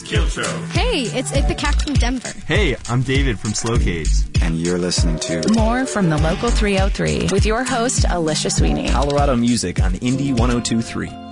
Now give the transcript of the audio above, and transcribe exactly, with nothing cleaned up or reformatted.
Kiltro. Hey, it's Ipecac from Denver. Hey, I'm David from Slowcase. And you're listening to More from the Local three oh three with your host, Alicia Sweeney. Colorado music on Indie one oh two point three.